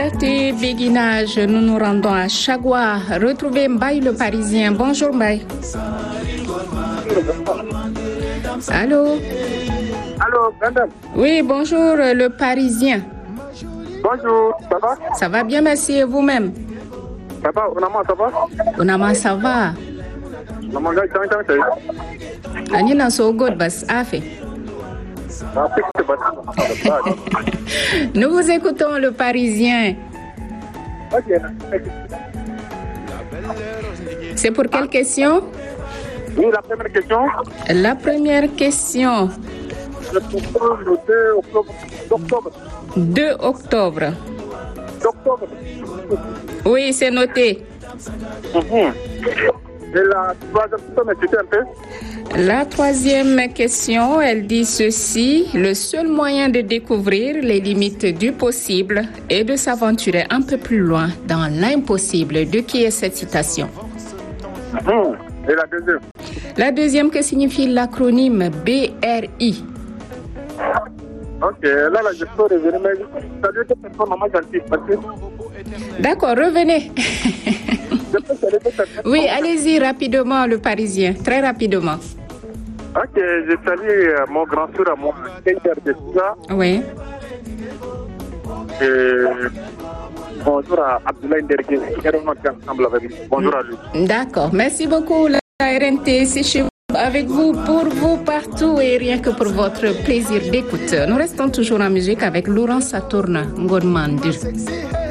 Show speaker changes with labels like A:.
A: Liberté, béguinage, nous nous rendons à Chagua. Retrouvez Mbaye le Parisien. Bonjour Mbaye. Allô?
B: Allô, madame.
A: Oui, bonjour le Parisien.
B: Bonjour, ça va?
A: Ça va bien, merci, et vous-même?
B: Ça va, Onama, ça va?
A: Onama, ça va. Ani na so god bas afe. Nous vous écoutons le Parisien. C'est pour quelle question?
B: Oui, la première question.
A: La première question.
B: Je propose le 2 octobre.
A: 2 octobre.
B: D'octobre.
A: Oui, c'est noté.
B: Et la troisième question, c'était un peu.
A: La troisième question, elle dit ceci: le seul moyen de découvrir les limites du possible est de s'aventurer un peu plus loin dans l'impossible. De qui est cette citation?
B: Et la deuxième?
A: La deuxième, que signifie l'acronyme BRI?
B: Ok, là, je peux revenir, mais salut deux personnes, maman gentille.
A: D'accord, revenez. Oui, allez-y rapidement, le Parisien, très rapidement.
B: Ok, je salue mon grand soeur à mon père de Souza.
A: Oui.
B: Et bonjour à Abdoulaye Ndergué, qui est ensemble avec lui. Bonjour à lui.
A: D'accord, merci beaucoup. La RNT, c'est chez vous, avec vous, pour vous, partout, et rien que pour votre plaisir d'écoute. Nous restons toujours en musique avec Laurent Saturne Ngodmandir.